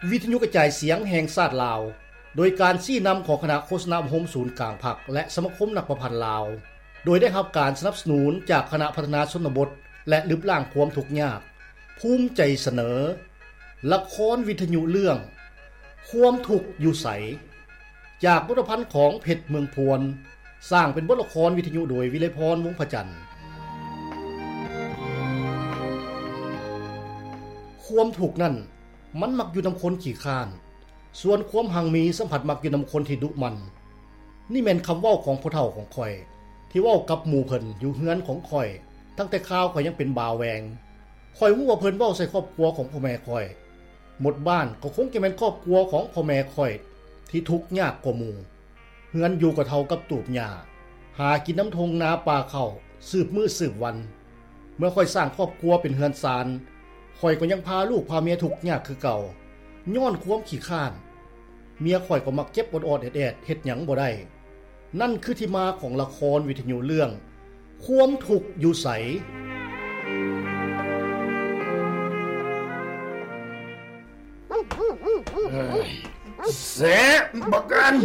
วิทยุกระจายเสียงแห่งชาติลาวโดยการชี้นำของคณะโฆษณาโฮมศูนย์กลางภาคและสมาคมนักประพันธ์ลาวโดยได้รับการสนับสนุนจากคณะพัฒนาชนบทและลึบล้างความทุกข์ยากภูมิใจเสนอละครวิทยุเรื่องความทุกข์อยู่ไสจากบทพันธ์ของเพชรเมืองพวนสร้างเป็นบทละครวิทยุโดยวิไลพรวงศ์พระจันทร์ความทุกข์นั้นมันมักอยู่นำคนขี้ข้านส่วนความหังมีสัมผัสมักอยู่นำคนที่ดุมันนี่แม่นคำเว้าของพ่อเฒ่าของข่อยที่เว้ากับหมู่เพิ่นอยู่เฮือนของข่อยตั้งแต่ข่าวข่อยยังเป็นบ่าวแวงข่อยฮู้ว่าเพิ่นเว้าใส่ครอบครัวของพ่อแม่ข่อยหมดบ้านก็คงจะเป็นครอบครัวของพ่อแม่ข่อยที่ทุกข์ยากกว่าหมู่เฮือนอยู่กับเฒ่ากับตูบหญ้าหากินน้ำทงนาป่าเข้าสืบมื้อสืบวันเมื่อข่อยสร้างครอบครัวเป็นเฮือนศาลข่อยก็ยังพาลูกพาเมียทุกข์ยากคือเก่าย้อนความขี้ข้านเมียข่อยก็มักเจ็บอดๆแอดๆเฮ็ดหยังบ่ได้นั่นคือที่มาของละครวิทยุเรื่องความทุกข์อยู่ไสแสบักกัน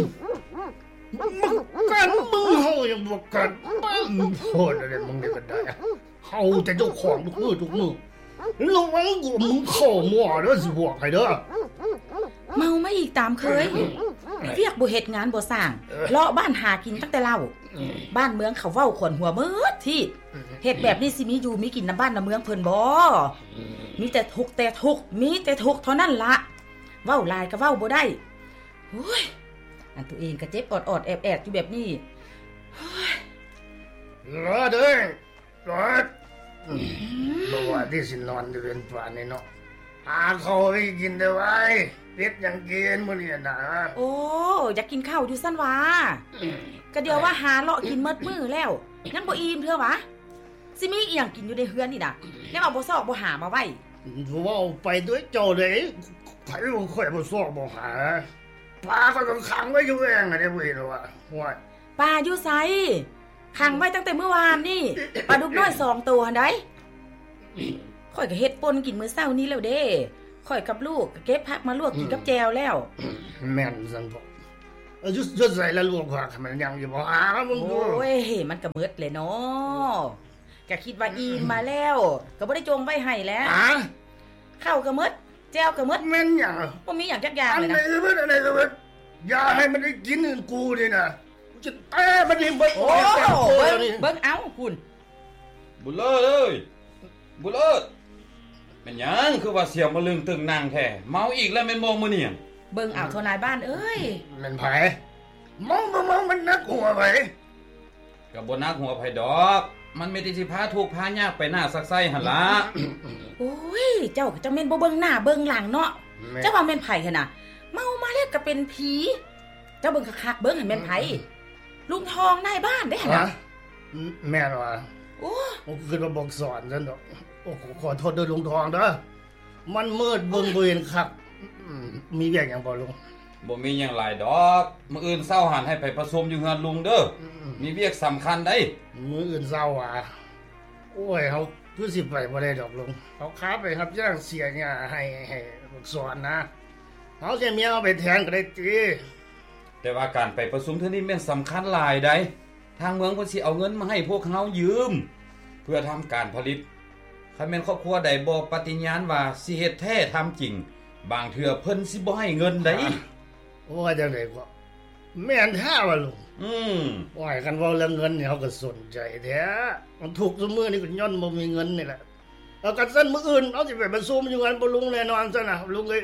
มึงเฮายังบักกันโพดอะไรมึงนี่ก็ได้เฮาจะเจ้าของทุกมื้อระวังกูมึงเข้าหม้อเด้อสิบอกให้เด้อเมามาอีกตามเคยเวียกบ่เฮ็ดงานบ่สร้างเลาะบ้านหากินตั้งแต่เล่าบ้านเมืองเขาเว้าขวนหัวเบิดที่เฮ็ดแบบนี้สิมีอยู่มีกินน้ำบ้านน้ำเมืองเพิ่นบ่มีแต่ทุกข์มีแต่ทุกข์เท่านั้นล่ะเว้าหลายก็เว้าบ่ได้โอ้ยอันตัวเองก็เจ็บอดๆแอบๆอยู่แบบนี้โอ้ยรอเด้อรอบ่ว่าที่สินอนอยู่เป็นป่านนี่เนาะหาข้าวให้กินได้ไว้เป็ดยังกินมื้อนี้น่ะโอ้อยากกินข้าวอยู่ซั่นว่าก็เดี๋ยวว่าหาเลาะกินหมดมื้อแล้วยังบ่อิ่มเด้อวะสิมีอีหยังกินอยู่ในเฮือนนี่น่ะแล้วเอาบ่ซอกบ่หามาไว้เว้าไปด้วยเจ้าเลยไผบ่ค่อยบ่ซอกบ่หาปลาก็ต้องขังไว้อยู่เองอ่ะเด้อเว้ยว่าว่าปลาอยู่ไสขังไว้ตั้งแต่เมื่อวานนี่ปลาดุกน้อย2ตัวหั่นไดข่อยก็เฮ็ดป่นกินมื้อเช้านี้แล้วเด้ข่อยกับลูกก็เก็บผักมาลวกกินกับแจวแล้วแม่นซั่นบ่จุดใส่ละลวกผักมันยังอยู่บ่หามึงโอ้ยมันก็หมดเลยเนาะก็คิดว่าอิ่มมาแล้วก็บ่ได้จงไว้ให้แล้วข้าวก็หมดแจวก็หมดแม่นหยังบ่มีหยังจักอย่างเลยนะอันไหนก็บ่อย่าให้มันได้กินอื่นกูนี่น่ะจะแต้มันนี่เบิ่งเอาคุณบุญเลิศเอ้ยบุญเลิศเป็นหยังคือว่าเสียงมาลึงตึงนางแท้เมาอีกแล้วแม่นบ่มื้อนี้เบิ่งเอาเท่านายบ้านเอ้ยแม่นไผมองมันนักหัวไผก็บ่นักหัวไผดอกมันไม่ได้สิพาทุกข์พายากไปหน้าซักไส้หั่นล่ะโอ้ยเจ้าก็จังแม่นบ่เบิ่งหน้าเบิ่งหลังเนาะเจ้าว่าแม่นไผหั่นน่ะเมามาแล้วก็เป็นผีเจ้าเบิ่งคักๆเบิ่งให้แม่นไผลุงทองนายบ้านได้หั่นน่ะแม่นว่าโอ้คือมาบอกสอนซั่นดอกโอ้ขอโทษด้วยลุงทองเด้อมันมืดเบิ่งบ่เห็นคักมีเวียกหยังบ่ลุงบ่มีหยังหลายดอกมื้ออื่นเช้าหันให้ไปประชุมอยู่เฮือนลุงเด้อมีเวียกสำคัญได้มื้ออื่นเช้าอ่ะโอ้ยเฮาคือสิไปบ่ได้ดอกลุงเฮาค้าไปครับย่างเสียเนี่ยให้บอกสอนนะเฮาสิเมียเอาไปแทนก็ได้ติแต่ว่าการไปประชุมเทื่อนี้แม่นสำคัญหลายได้ทางเมืองเพิ่นสิเอาเงินมาให้พวกเฮายืมเพื่อทำการผลิตคันแม่นครอบครัวใดบ่ปฏิญาณว่าสิเฮ็ดแท้ทำจริงบางเทื่อเพิ่นสิบ่ให้เงินได้โอ้ยจังได๋ก็แม่นแท้ว่าลุงว่ากันเว้าเรื่องเงินนี่เฮาก็สนใจแท้มันถูกซุมื้อนี้ก็ย้อนบ่มีเงินนี่แหละเอากันซั่นมื้ออื่นเอาสิไปประชุมอยู่กันบ่ลุงแน่นอนซั่นน่ะลุงเอ้ย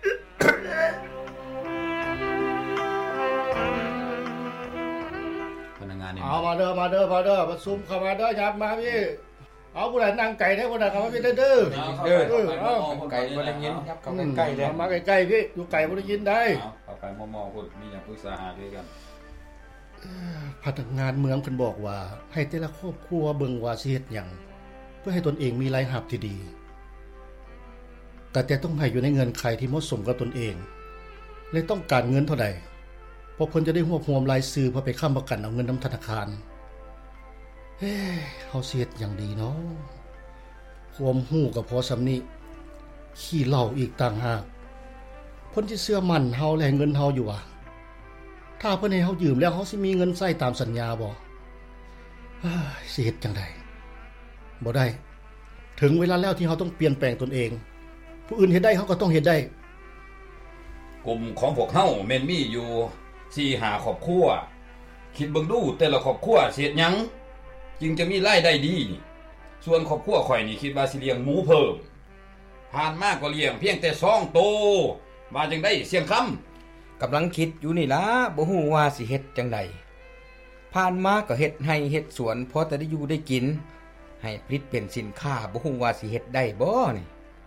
เอามาเด้อประชุมเข้ามาเด้อครับมาพี่เอาผู้ใดนั่งไก่ได้ผู้ใดเข้ามาพี่เด้อเอาไก่บ่ได้ยินครับเข้าใกล้ๆเด้อมาใกล้ๆพี่อยู่ไก่บ่ได้ยินได้เอาไปมอๆพุ่นมีหยังปรึกษาหารือกันพนักงานเมืองเพิ่นบอกว่าให้แต่ละครอบครัวเบิ่งว่าสิเฮ็ดหยังเพื่อให้ตนเองมีรายรับที่ดีแต่ต้องให้อยู่ในเงินไขที่เหมาะสมกับตนเองและต้องการเงินเท่าใดเพราะเพิ่นจะได้รวบรวมรายชื่อเพื่อไปค้ำประกันเอาเงินนำธนาคารเฮาสิเฮ็ดหยังดีเนาะความรู้ก็พอสำนี้ขี้เหล้าอีกต่างหากเพิ่นสิเชื่อมั่นเฮาและให้เงินเฮาอยู่ถ้าเพิ่นให้เฮายืมแล้วเฮาสิมีเงินใช้ตามสัญญาบ่สิเฮ็ดจังได๋บ่ได้ถึงเวลาแล้วที่เฮาต้องเปลี่ยนแปลงตนเองผู้อื่นเฮ็ดได้เฮาก็ต้องเฮ็ดได้กลุ่มของพวกเฮาแม่นมีอยู่ 4-5 ครอบครัวคิดเบิ่งดูแต่ละครอบครัวสิเฮ็ดหยังจึงจะมีรายได้ดีนี่ส่วนครอบครัวข่อยนี่คิดว่าสิเลี้ยงหมูเพิ่มผ่านมาก็เลี้ยงเพียงแต่2 โตมาจังได๋เสียงคำกำลังคิดอยู่นี่ล่ะบ่ฮู้ว่าสิเฮ็ดจังได๋ผ่านมาก็เฮ็ดให้เฮ็ดสวนพอแต่ได้อยู่ได้กินให้ผลิตเป็นสินค้าบ่ฮู้ว่าสิเฮ็ดได้บ่นี่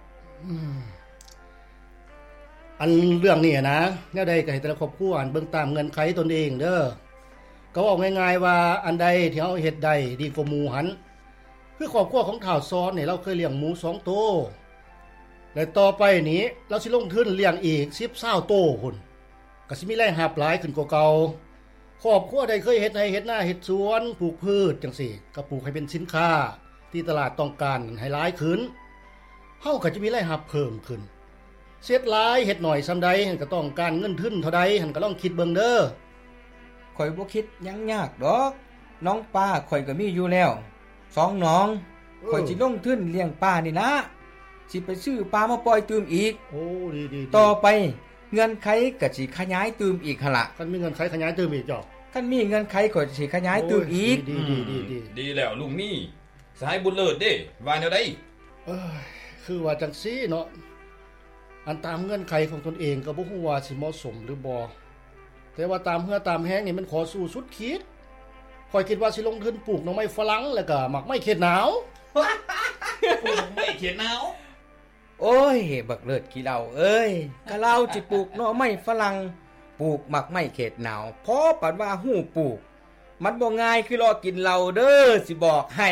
อันเรื่องนี้นะแนวใดก็ให้แต่ละครอบครัวเบิ่งตามเงื่อนไขตนเองเด้อก็บอกง่ายๆว่าอันใดที่เฮาเฮ็ดได้ดีกว่าหมู่หันคือครอบครัวของท่าวซ้อนนี่เราเคยเลี้ยงหมู2 โตและต่อไปนี้เราสิลงทุนเลี้ยงอีก10-20 โตพุ่นก็สิมีรายรับหลายขึ้นกว่าเก่าครอบครัวใดเคยเฮ็ดไร่เฮ็ดนาเฮ็ดสวนปลูกพืชจังซี่ก็ปลูกให้เป็นสินค้าที่ตลาดต้องการให้หลายขึ้นเฮาก็จะมีรายรับเพิ่มขึ้นเฮ็ดหลายเฮ็ดน้อยซำใดหั่นก็ต้องการเงินทุนเท่าใดหั่นก็ลองคิดเบิ่งเด้อข่อยบ่คิดหยังยากดอกน้องปลาข่อยก็มีอยู่แล้ว2น้องข่อยสิลงทุนเลี้ยงปลานี่ล่ะสิไปซื้อปลามาปล่อยตื่มอีกโอ้ดีๆต่อไปเงื่อนไขก็สิขยายตื่มอีกหั่นล่ะคันมีเงื่อนไขขยายตื่มอีกจ้ะคันมีเงื่อนไขก็สิขยายตื่มอีกดีแล้วลุงมีสายบุญเลิศเด้ว่าแนวใดคือว่าจังซี่เนาะอันตามเงื่อนไขของตนเองก็บ่ฮู้ว่าสิเหมาะสมหรือบ่แต่ว่าตามเฮือตามแฮงนี่มันขอสู้สุดขีดข้อยคิดว่าสิลงทุนปลูกหน่อไม้ฝรั่งแล้วก็หมักไม้เขตหนาวปลูกไม้เขตหนาวโอ้ยบักเลิศขี้เหล้าเอ้ยกะเราสิปลูกหน่อไม้ฝรั่งปลูกหมักไม้เขตหนาวพอปานว่าฮู้ปลูกมันบ่ง่ายคือรอกินเหล้าเด้อสิบอกให้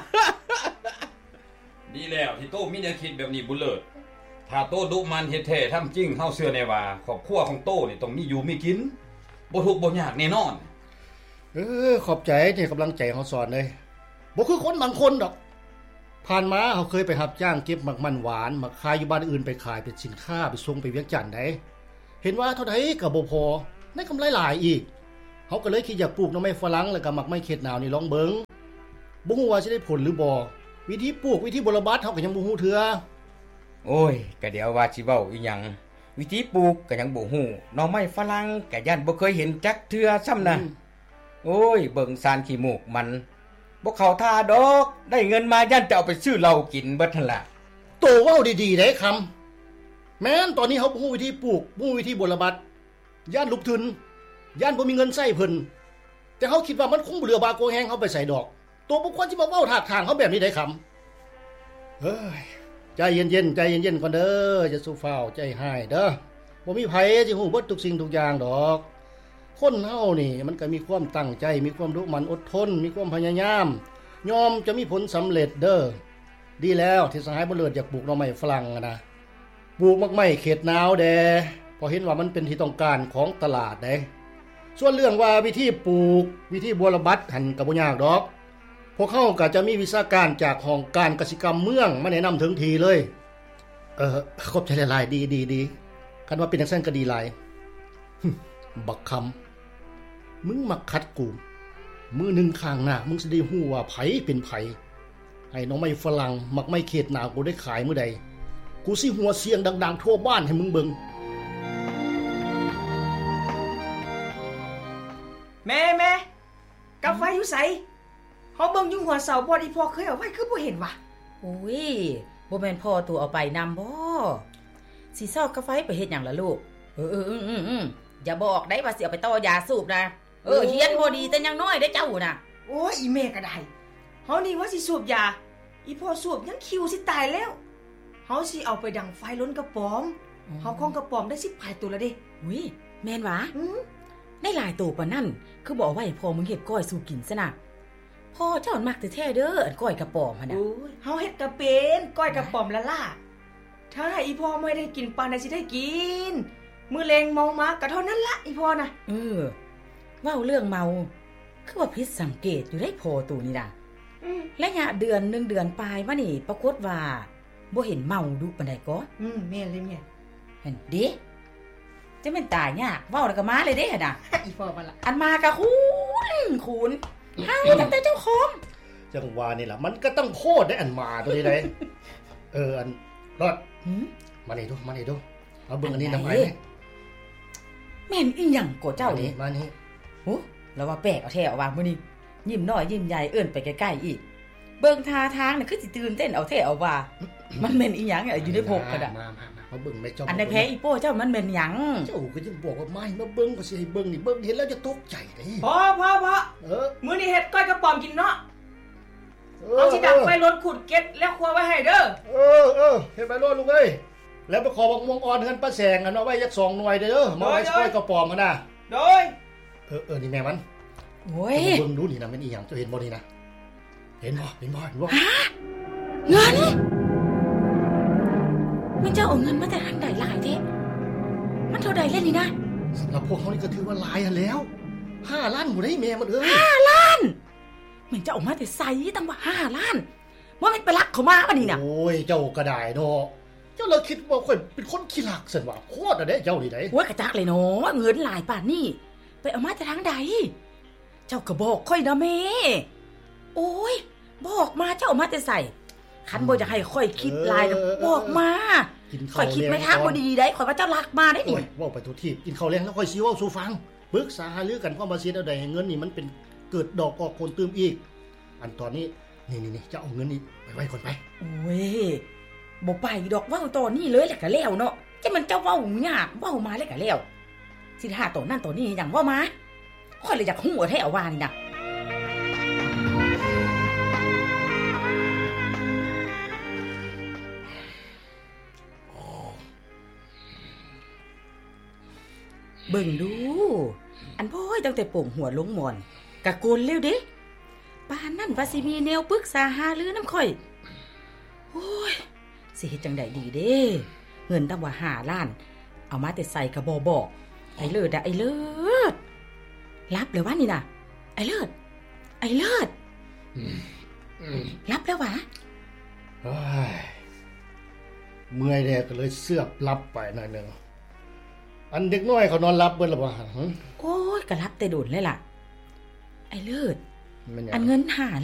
ดีแล้วที่โตมีแนวคิดแบบนี้บุญเลิศถ้าโตดุมันเฮ็ดแท้ทำจริงเฮาเชื่อแน่ว่าครอบครัวของโตนี่ต้องมีอยู่มีกินบ่ทุกข์บ่ยากแน่นอนขอบใจที่กำลังใจเฮาสอนเลยบ่คือคนบางคนดอกผ่านมาเฮาเคยไปรับจ้างเก็บหมักมันหวานมาขายอยู่บ้านอื่นไปขายเป็นสินค้าไปส่งไปเวียงจันทน์ได้เห็นว่าเท่าใดก็บ่พอได้กำไรหลายอีกเฮาก็เลยคิดอยากปลูกหน่อไม้ฝรั่งแล้วก็หมักไม้เขตหนาวนี่ลองเบิ่งบ่ฮู้ว่าสิได้ผลหรือบ่วิธีปลูกวิธีบรบัดเฮาก็ยังบ่ฮู้เทื่อโอ้ยก็เดี๋ยวว่าสิเว้าอีหยังวิธีปลูกก็ยังบ่ฮู้หน่อไม้ฝรั่งก็ย่านบ่เคยเห็นจักเทื่อซ้ำนะโอ้ยเบิ่งสารขี้มูกมันบ่เข้าท่าดอกได้เงินมาย่านจะเอาไปซื้อเหล้ากินเบิดหั่นล่ะโตเว้าดีๆได้คำแม้นตอนนี้เฮาบ่ฮู้วิธีปลูกบ่ฮู้วิธีบรบัดย่านลุกทุนย่านบ่มีเงินใช้เพิ่นแต่เฮาคิดว่ามันคงบ่เหลือบาโกแฮงเฮาไปใส่ดอกตัวบ่ควรสิมาเว้าถากทางเฮาแบบนี้ได้คำเฮ้ยใจเย็นๆใจเย็นๆก่อนเด้ออย่าสู้ฟ้าวใจหายเด้อบ่มีไผสิฮู้เบิดทุกสิ่งทุกอย่างดอกคนเฮานี่มันก็มีความตั้งใจมีความมุ่งมั่นอดทนมีความพยายามยอมจะมีผลสำเร็จเด้อดีแล้วที่สหายบ่เลิศอยากปลูกหน่อไม้ฝรั่งนะปลูกหมักไม้เขตหนาวแดพอเห็นว่ามันเป็นที่ต้องการของตลาดเด้ส่วนเรื่องว่าวิธีปลูกวิธีบรบัดหั่นก็บ่ยากดอกพวกเขาก็จะมีวิชาการจากห้องการกสิกรรมเมืองมาแนะนำถึงทีเลยขอบใจหลายๆดีคันว่าเป็นจังซั่นก็ดีหลายบักคำมึงมักคัดกูมือนึงข้างหน้ามึงสิได้ฮู้ว่าไผเป็นไผให้น้องไม้ฝรั่งมักไม้เขตหนาวกูได้ขายมื้อใดกูสิหัวเสียงดังๆทั่วบ้านให้มึงเบิ่งแม่กาแฟอยู่ไสเฮาเบิ่งอยู่หัวเสาบ่อีพ่อเคยเอาไว้คือบ่เห็นวะโอ้ยบ่แม่นพ่อตัวเอาไปนำบ่สิซอกกาแฟไปเฮ็ดหยังล่ะลูกอย่าบอกได้ว่าสิเอาไปต่อยาสูบนะเฮียนบ่ดีแต่ยังน้อยเด้เจ้าน่ะโอ้ยอีแม่ก็ได้เฮานี่ว่าสิสูบยาอีพ่อสูบยังคิวสิตายแล้วเฮาสิเอาไปดังไฟล้นกระป๋อมเฮาคงกระป๋อมได้18ตัวแล้วเด้อุ้ยแม่นวะได้หลายตัวปานนั้นคือบ่เอาไว้ให้พ่อมึงเฮ็ดก้อยสู่กินซะน่ะพ่อเจ้ามักแท้ๆเด้ออันก้อยกระป๋อมหั่นน่ะโอ้ยเฮาเฮ็ดก็เป็นก้อยกระป๋อมละล่ะถ้าอีพ่อไม่ได้กินปานใดสิได้กินมื้อแลงเมามาก็เท่านั้นละอีพ่อน่ะเว้าเรื่องเมาคือว่าผิดสังเกตอยู่ได้พ่อตู่นี่น่ะระยะเดือน1เดือนปลายมานี่ปรากฏว่าบ่เห็นเมาดุปานใดก็แม่นเลยแม่เห็นเด้จะแม่นตายยากเว้าแล้วก็มาเลยเด้น่ะอีพ่อบ่ล่ะอันมาก็คุณเฮาตั้งแต่เจ้าของจังหวะนี่ล่ะมันก็ต้องโคตรได้อันมาตัวนี้ได้ อันรอดมานี่ดูเอาเบิ่งอันนี้นำไอ้นี่แม่นอีหยังโกเจ้านี่มานี่โอ้แล้วว่าแปลกเอาแท้เอาว่ามื้อนี้ยิ้มน้อยยิ้มใหญ่เอิ้นไปใกล้ๆอีกเบิ่งท่าทางน่ะคือสิตื่นเต้นเอาแท้เอาว่ามันแม่นอีหยังอยู่ในพกก็ได้มาเบิ่งแม่เจ้าอันในแพ้อีโป้เจ้ามันแม่นหยังเจ้าก็ยังบอกว่าไม่มาเบิ่งก็สิให้เบิ่งนี่เบิ่งเห็นแล้วจะตกใจเด้พอมื้อนี้เฮ็ดก้อยกระป๋อมกินเนาะเอาสิดักไฟรถขุดเก็ดแล้วครัวไว้ให้เด้อเฮ็ดไปโลดลูกเอ้ยแล้วไปขอบักม่วงอ่อนเฮือนป้าแสงอันเอาไว้จัก2หน่วยเด้อมาไว้ช่วยกระป๋อมกันน่ะโดยนี่แม่มันโอ้ยเบิ่งดูนี่นะแม่นอีหยังเจ้าเห็นบ่นี่นะเห็นบ่เงินมันจะเอาเงินมาแต่ทางใดหลายแท้มันเท่าใดเล่นนี่นะสำหรับพวกเฮานี่ก็ถือว่าหลายอันแล้ว5ล้านบ่ได้แม่มันเอ้ย 5 ล้านมันจะเอามาแต่ไสตั้งว่า5ล้านบ่แม่นไปลักเขามาบัดนี้น่ะโอ้ยเจ้าก็ได้เนาะเจ้าเลยคิดว่าข่อยเป็นคนขี้ลักซั่นว่าโคตรเด้เจ้านี่ได้โอ้ยกระจักเลยเนาะเงินหลายป่านนี้ไปเอามาแต่ทางใดเจ้าก็บอกค่อยนะแม่โอ้ยบอกมาเจ้าเอามาแต่ใส่คันบ่อยากให้ค่อยคิดหลายนะบอกมาค่อยคิดไม่ทางบ่ดีได้ค่อยว่าเจ้าลักมาได้นี่เว้าไปทุกทีกินข้าวแลงแล้วค่อยสิเว้าสู่ฟังปรึกษาหารือกันพร้อมว่าสิเอาได้ให้เงินนี่มันเป็นเกิดดอกออกผลตื่มอีกอันตอนนี้นี่จะเอาเงินนี่ไปไว้ก่อนไปโอ้ยบ่ไปดอกเว้าตอนนี้เลยแหละก็แล้วเนาะจะมันเจ้าเว้ายากเว้ามาแล้วก็แล้วสิหาตอนนั้นตอนนี้หยังเว้ามาค่อยเลยอยากฮู้แท้เอาว่านี่น่ะเบิ่งดูอันพ่อยตั้งแต่โป่งหัวลงหมอนกะโกนเร็วเด้ปานนั่นว่าสิมีแนวปรึกษาหารือน้ำข่อยโอ้ยสิเฮ็ดจังไดดีเด้เงินตั้งว่า5ล้านเอามาแต่ใส่กระบอกไอ้เลิศอะไอ้เลิศรับแล้ววะนี่น่ะไอ้เลิศรับแล้ววะเมื่อยแน่ก็เลยเสือกรับไปหน่อยนึงอันเด็กน้อยเขานอนรับเบิดแล้วบ่ฮะโอ้ยก็รับแต่โดนเลยล่ะไอ้เลิศมันหยังอันเงิน5